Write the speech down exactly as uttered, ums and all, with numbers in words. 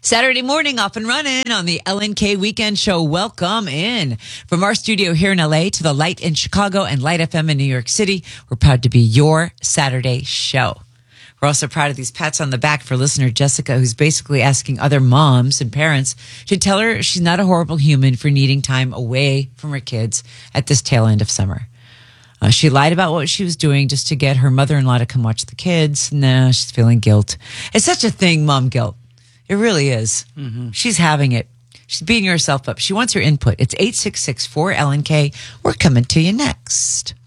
Saturday morning, off and running on the L N K Weekend Show. Welcome in from our studio here in L A to the Light in Chicago and Light F M in New York City. We're proud to be your Saturday show. We're also proud of these pats on the back for listener Jessica, who's basically asking other moms and parents to tell her she's not a horrible human for needing time away from her kids at this tail end of summer. Uh, she lied about what she was doing just to get her mother-in-law to come watch the kids. Now she's feeling guilt. It's such a thing, mom guilt. It really is. Mm-hmm. She's having it. She's beating herself up. She wants her input. It's eight six six four L N K. We're coming to you next.